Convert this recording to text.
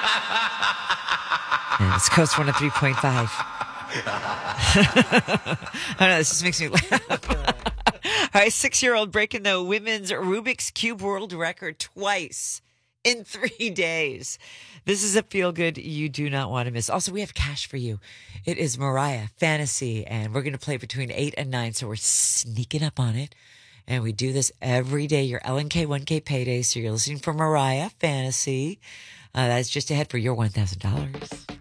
And it's Coast 103.5. I don't know, this just makes me laugh. All right, 6-year-old breaking the women's Rubik's Cube world record twice in 3 days. This is a feel-good you do not want to miss. Also, we have cash for you. It is Mariah Fantasy, and we're going to play between 8 and 9, so we're sneaking up on it. And we do this every day, your LNK 1K payday, so you're listening for Mariah Fantasy. That's just ahead for your $1,000.